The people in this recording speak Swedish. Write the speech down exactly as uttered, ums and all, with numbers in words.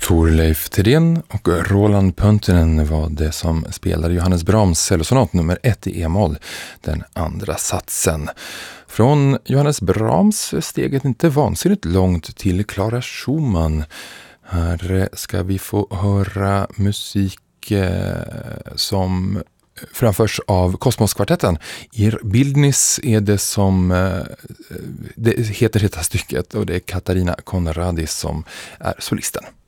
Torleif Thedéen och Roland Pöntinen var det som spelade Johannes Brahms cellosonat nummer ett i e-moll, den andra satsen. Från Johannes Brahms är steget inte vansinnigt långt till Clara Schumann. Här ska vi få höra musik eh, som framförs av Kosmoskvartetten. Ir Bildnis är det som eh, det heter detta stycket, och det är Katarina Konradis som är solisten.